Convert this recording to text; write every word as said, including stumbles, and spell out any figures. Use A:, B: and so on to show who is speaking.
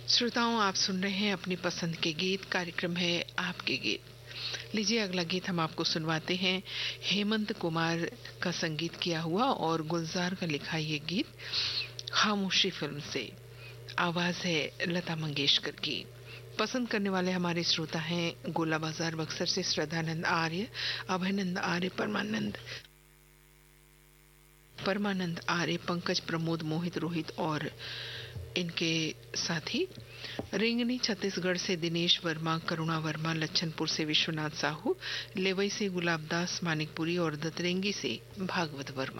A: श्रोताओं, आप सुन रहे हैं अपनी पसंद के गीत। कार्यक्रम है आपके गीत। लीजिए, अगला गीत हम आपको सुनवाते हैं। हेमंत कुमार का संगीत किया हुआ और गुलजार का लिखा ये गीत खामोशी फिल्म से। आवाज है लता मंगेशकर की। पसंद करने वाले हमारे श्रोता हैं गोला बाजार बक्सर से श्रद्धानंद आर्य, अभयनंद आर्य, परमानंद परमानंद आर्य, पंकज, प्रमोद, मोहित, रोहित और इनके साथी रेंगनी छत्तीसगढ़ से दिनेश वर्मा, करुणा वर्मा, लच्छनपुर से विश्वनाथ साहू, लेवई से गुलाबदास मानिकपुरी और दतरेंगी से भागवत वर्मा।